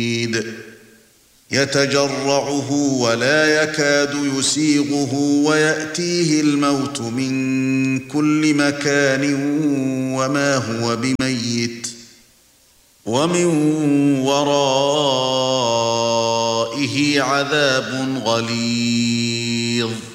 يتجرعه ولا يكاد يسيغه ويأتيه الموت من كل مكان وما هو بميت ومن ورائه عذاب غليظ